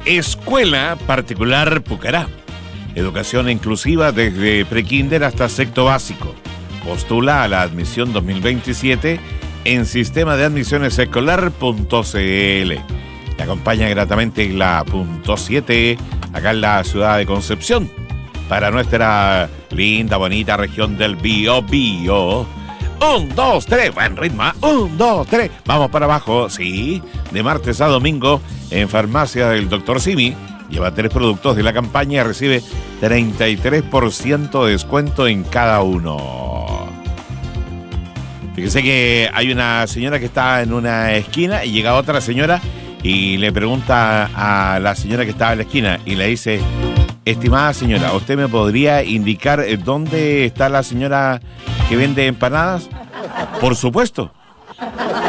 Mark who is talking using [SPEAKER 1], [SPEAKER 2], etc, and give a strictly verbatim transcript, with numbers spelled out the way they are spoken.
[SPEAKER 1] Escuela Particular Pucará. Educación inclusiva desde prekinder hasta sexto básico. Postula a la admisión dos mil veintisiete en sistema de admisiones escolar punto c l. Te acompaña gratamente la punto siete acá en la ciudad de Concepción para nuestra linda, bonita región del Bío Bío. Un, dos, tres, buen ritmo. Un, dos, tres, vamos para abajo. Sí, de martes a domingo en farmacia del doctor Simi. Lleva tres productos de la campaña y recibe treinta y tres por ciento de descuento en cada uno. Fíjese que hay una señora que está en una esquina y llega otra señora y le pregunta a la señora que estaba en la esquina y le dice: estimada señora, ¿usted me podría indicar dónde está la señora que vende empanadas? Por supuesto.